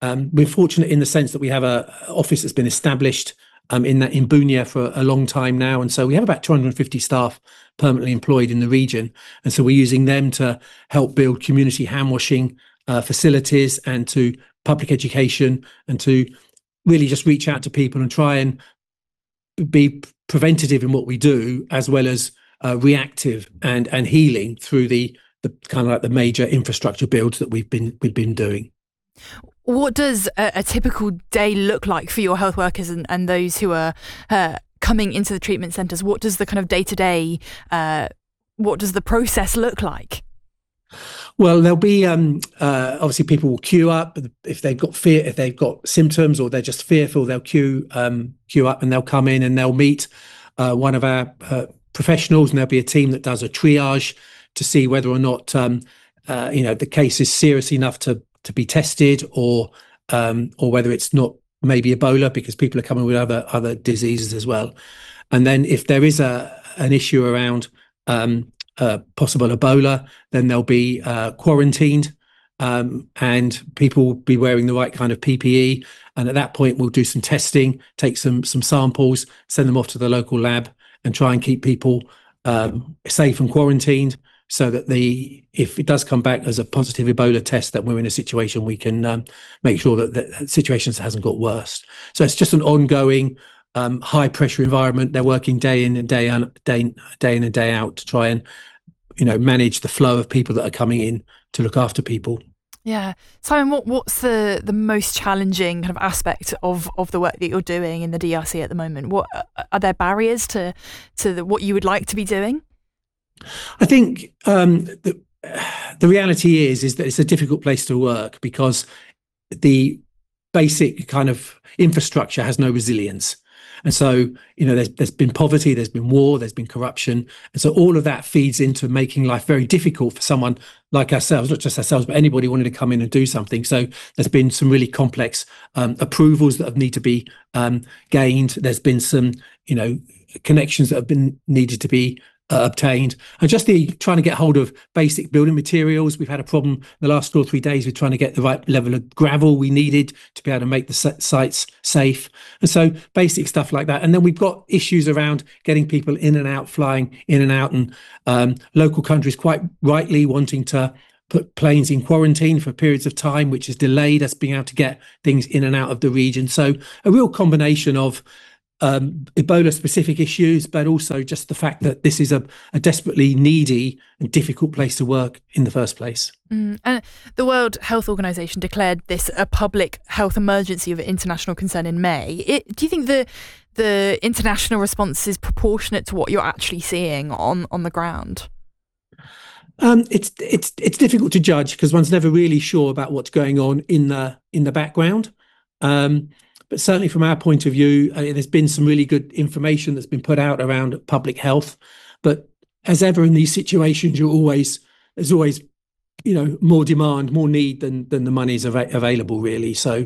We're fortunate in the sense that we have a office that's been established in Bunia for a long time now, and so we have about 250 staff permanently employed in the region, and so we're using them to help build community hand washing facilities and to public education, and to really just reach out to people and try and be preventative in what we do, as well as reactive and healing through the kind of like the major infrastructure builds that we've been doing. What does a typical day look like for your health workers and those who are coming into the treatment centres? What does the kind of day-to-day, what does the process look like? Well, there'll be obviously people will queue up if they've got symptoms or they're just fearful. They'll queue up and they'll come in and they'll meet one of our professionals, and there'll be a team that does a triage to see whether or not the case is serious enough to be tested, or whether it's not maybe Ebola, because people are coming with other diseases as well. And then if there is an issue around possible Ebola, then they'll be quarantined, and people will be wearing the right kind of PPE. And at that point, we'll do some testing, take some samples, send them off to the local lab, and try and keep people safe and quarantined, so that if it does come back as a positive Ebola test, that we're in a situation we can make sure that the situation hasn't got worse. So it's just an ongoing high pressure environment. They're working day in and day in and day out to try and manage the flow of people that are coming in to look after people. Yeah. Simon, what's the most challenging kind of aspect of the work that you're doing in the DRC at the moment? What are there barriers to what you would like to be doing? I think the reality is that it's a difficult place to work, because the basic kind of infrastructure has no resilience. And so, there's been poverty, there's been war, there's been corruption. And so all of that feeds into making life very difficult for someone like ourselves, not just ourselves, but anybody wanting to come in and do something. So there's been some really complex approvals that have need to be gained. There's been some, connections that have been needed to be obtained, and just trying to get hold of basic building materials. We've had a problem the last 2 or 3 days with trying to get the right level of gravel we needed to be able to make the sites safe, and so basic stuff like that. And then we've got issues around getting people in and out, flying in and out, and local countries quite rightly wanting to put planes in quarantine for periods of time, which has delayed us being able to get things in and out of the region. So a real combination of Ebola specific issues, but also just the fact that this is a desperately needy and difficult place to work in the first place. And the World Health Organization declared this a public health emergency of international concern in May. Do you think the international response is proportionate to what you're actually seeing on the ground? It's difficult to judge, because one's never really sure about what's going on in the background. But certainly from our point of view, there's been some really good information that's been put out around public health. But as ever in these situations, there's always more demand, more need than the money is available, really. So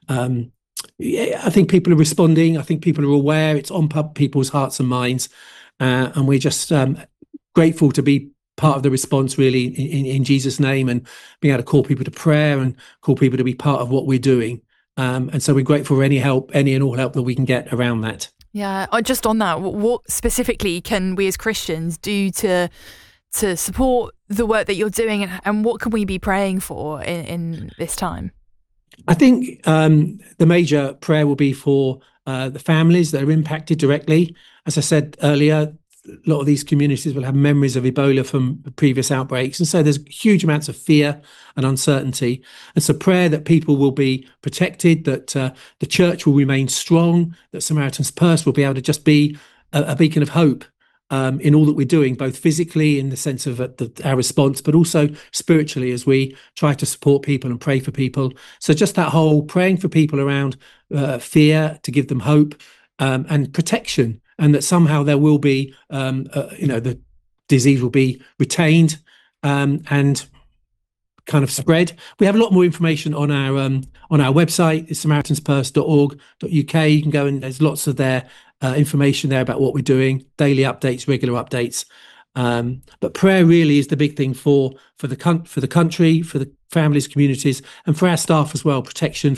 I think people are responding. I think people are aware. It's on people's hearts and minds, and we're just grateful to be part of the response, really, in Jesus' name, and being able to call people to prayer and call people to be part of what we're doing. And so we're grateful for any and all help that we can get around that. Yeah, just on that, what specifically can we as Christians do to support the work that you're doing, and what can we be praying for in this time? I think the major prayer will be for the families that are impacted directly. As I said earlier, a lot of these communities will have memories of Ebola from previous outbreaks. And so there's huge amounts of fear and uncertainty. And so prayer that people will be protected, that the church will remain strong, that Samaritan's Purse will be able to just be a beacon of hope in all that we're doing, both physically in the sense of our response, but also spiritually as we try to support people and pray for people. So just that whole praying for people around fear, to give them hope and protection, and that somehow there will be, the disease will be retained and kind of spread. We have a lot more information on our website, it's samaritanspurse.org.uk. You can go and there's lots of their information there about what we're doing, daily updates, regular updates. But prayer really is the big thing for the country, for the families, communities, and for our staff as well. Protection